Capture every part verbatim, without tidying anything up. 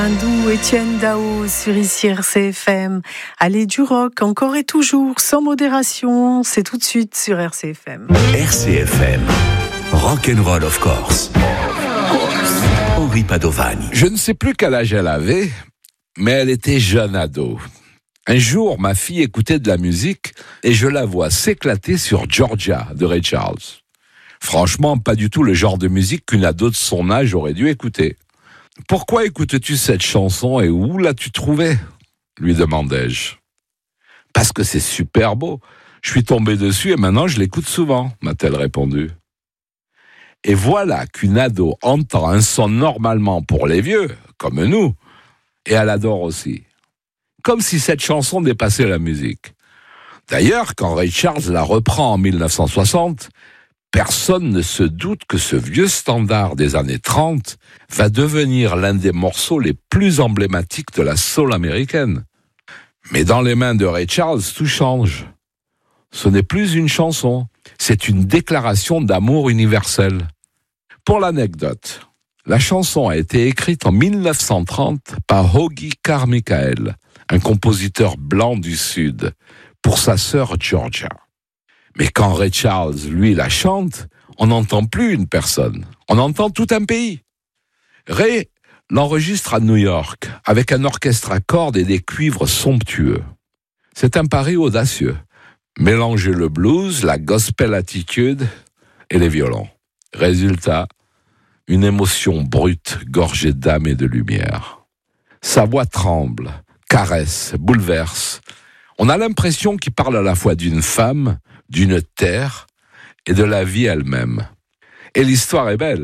Hindou, Étienne Dao sur ici R C F M. Allez, du rock, encore et toujours, sans modération, c'est tout de suite sur R C F M. R C F M, Rock'n'Roll of course. Henri Padovani. Je ne sais plus quel âge elle avait, mais elle était jeune ado. Un jour, ma fille écoutait de la musique et je la vois s'éclater sur Georgia de Ray Charles. Franchement, pas du tout le genre de musique qu'une ado de son âge aurait dû écouter. « Pourquoi écoutes-tu cette chanson et où l'as-tu trouvée ?» lui demandai-je. « Parce que c'est super beau. Je suis tombé dessus et maintenant je l'écoute souvent, » m'a-t-elle répondu. Et voilà qu'une ado entend un son normalement pour les vieux, comme nous, et elle adore aussi. Comme si cette chanson dépassait la musique. D'ailleurs, quand Ray Charles la reprend en dix-neuf cent soixante, personne ne se doute que ce vieux standard des années trente va devenir l'un des morceaux les plus emblématiques de la soul américaine. Mais dans les mains de Ray Charles, tout change. Ce n'est plus une chanson, c'est une déclaration d'amour universel. Pour l'anecdote, la chanson a été écrite en dix-neuf cent trente par Hoagy Carmichael, un compositeur blanc du Sud, pour sa sœur Georgia. Mais quand Ray Charles, lui, la chante, on n'entend plus une personne, on entend tout un pays. Ray l'enregistre à New York, avec un orchestre à cordes et des cuivres somptueux. C'est un pari audacieux. Mélanger le blues, la gospel attitude et les violons. Résultat, une émotion brute, gorgée d'âme et de lumière. Sa voix tremble, caresse, bouleverse. On a l'impression qu'il parle à la fois d'une femme, d'une terre et de la vie elle-même. Et l'histoire est belle.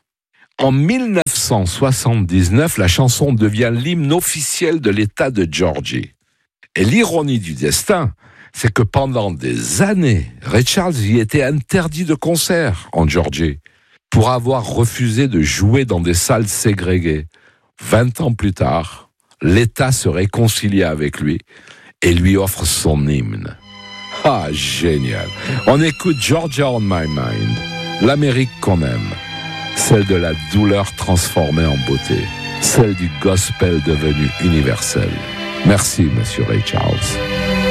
En dix-neuf cent soixante-dix-neuf, la chanson devient l'hymne officiel de l'État de Georgie. Et l'ironie du destin, c'est que pendant des années, Ray Charles y était interdit de concert en Georgie pour avoir refusé de jouer dans des salles ségrégées. Vingt ans plus tard, l'État se réconcilie avec lui et lui offre son hymne. Ah, génial. On écoute Georgia on my mind, l'Amérique qu'on aime, celle de la douleur transformée en beauté, celle du gospel devenu universel. Merci, Monsieur Ray Charles.